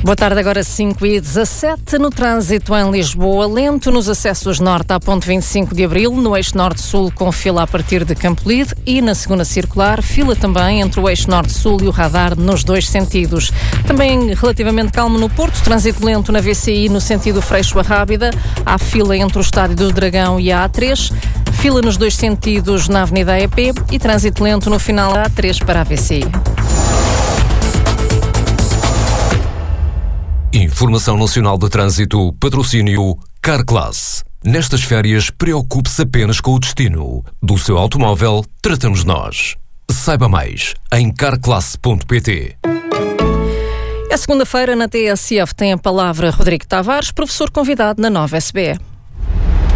Boa tarde, agora 5h17. No trânsito em Lisboa, lento nos acessos norte à ponte 25 de Abril, no eixo norte-sul com fila a partir de Campo Lide e na segunda circular, fila também entre o eixo norte-sul e o radar nos dois sentidos. Também relativamente calmo no Porto, trânsito lento na VCI no sentido Freixo-Arrábida, há fila entre o Estádio do Dragão e a A3, fila nos dois sentidos na Avenida EP e trânsito lento no final da A3 para a VCI. Informação Nacional de Trânsito, patrocínio Carclass. Nestas férias, preocupe-se apenas com o destino. Do seu automóvel, tratamos nós. Saiba mais em carclass.pt. É segunda-feira na TSF tem a palavra Rodrigo Tavares, professor convidado na Nova SBE.